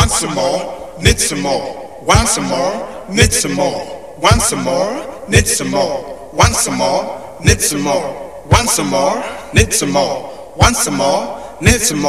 want some more, need some more, want some more, need some more, want some more, need some more, want some more, need some more, want some more, need some more, want some more, need some more.